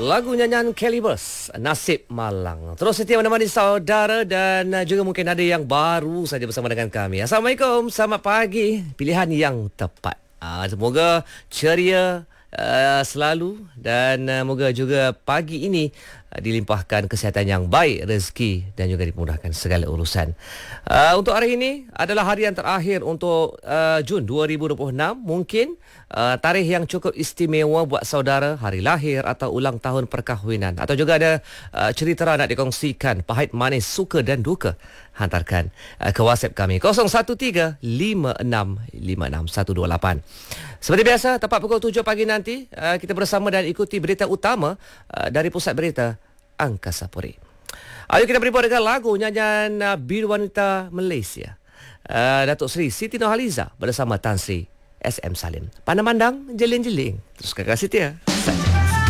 Lagu nyanyian Calibers, Nasib Malang. Terus setia menemani saudara dan juga mungkin ada yang baru saja bersama dengan kami. Assalamualaikum, selamat pagi. Pilihan yang tepat. Semoga ceria selalu dan moga juga pagi ini dilimpahkan kesihatan yang baik, rezeki dan juga dimudahkan segala urusan. Untuk hari ini adalah hari yang terakhir untuk Jun 2026. Mungkin tarikh yang cukup istimewa buat saudara, hari lahir atau ulang tahun perkahwinan, atau juga ada cerita nak dikongsikan, pahit manis, suka dan duka, hantarkan ke WhatsApp kami 0135656128. Seperti biasa, tepat pukul 7 pagi nanti kita bersama dan ikuti berita utama dari Pusat Berita Angkasa Puri. Ayo kita beri dengan lagu nyanyian Biru Wanita Malaysia, Datuk Seri Siti Nurhaliza bersama Tan Sri SM Salim. Pandang-pandang, jeling-jeling. Terus kakak setia.